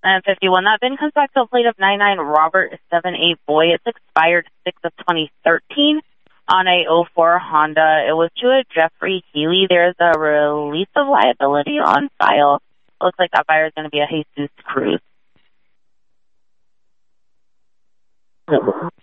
And 51, that VIN comes back to a plate of 99 Robert 78 Boy. It's expired 6 of 2013 on a '04 Honda. It was to a Jeffrey Healy. There's a release of liability on file. Looks like that buyer is going to be a Jesus Cruz.